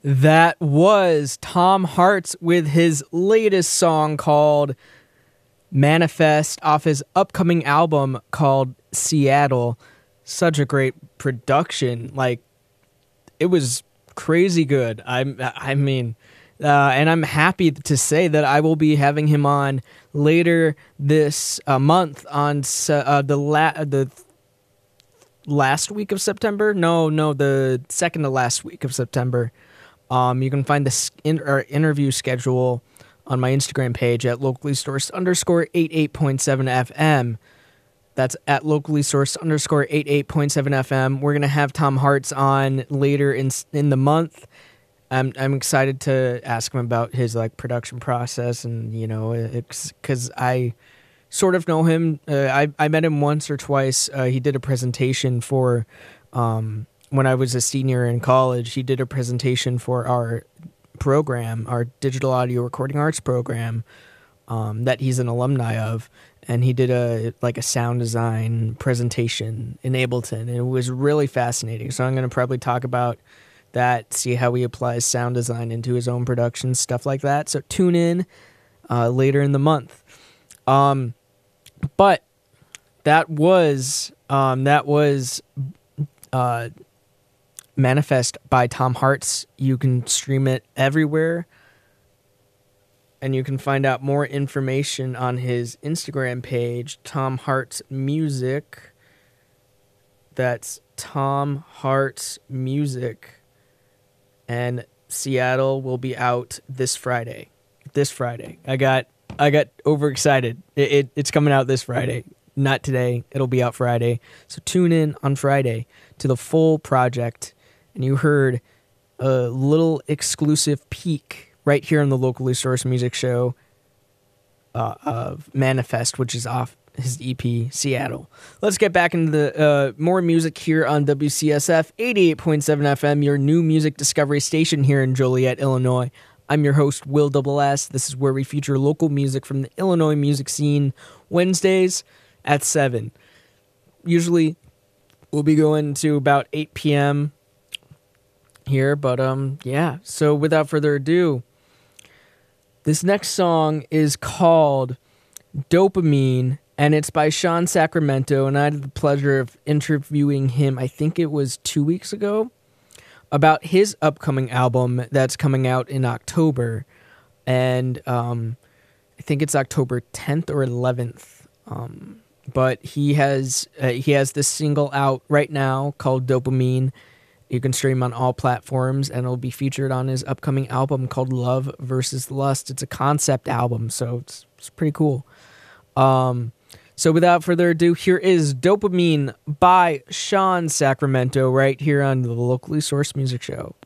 That was Tom Hartz with his latest song called Manifest off his upcoming album called Seattle. Such a great production. Like, it was crazy good. I mean, and I'm happy to say that I will be having him on later this month on the last week of September. No, the second to last week of September. You can find the interview schedule on my Instagram page at locallysourced_88.7 FM. That's at locallysourced_88.7 FM. We're gonna have Tom Hartz on later in the month. I'm excited to ask him about his production process, and it's because I sort of know him. I met him once or twice. He did a presentation for when I was a senior in college. He did a presentation for our program, our digital audio recording arts program, that he's an alumni of, and he did a sound design presentation in Ableton, and it was really fascinating. So I'm going to probably talk about that, see how he applies sound design into his own productions, stuff like that. So tune in later in the month. But that was Manifest by Tom Hartz. You can stream it everywhere, and you can find out more information on his Instagram page, Tom Hartz Music. That's Tom Hartz Music. And Seattle will be out this Friday. I got overexcited. It's coming out this Friday. Not today. It'll be out Friday. So tune in on Friday to the full project. And you heard a little exclusive peek right here on the Locally Sourced Music Show of Manifest, which is off his EP, Seattle. Let's get back into the more music here on WCSF 88.7 FM, your new music discovery station here in Joliet, Illinois. I'm your host, Will S. This is where we feature local music from the Illinois music scene Wednesdays at 7. Usually we'll be going to about 8 p.m. here, but yeah. So without further ado, this next song is called Dopamine, and it's by Sean Sacramento, and I had the pleasure of interviewing him, I think it was 2 weeks ago, about his upcoming album that's coming out in October, and I think it's October 10th or 11th, but he has this single out right now called Dopamine. You can stream on all platforms, and it'll be featured on his upcoming album called Love versus Lust. It's a concept album, so it's pretty cool. So without further ado, here is Dopamine by Sean Sacramento right here on the Locally Sourced Music Show.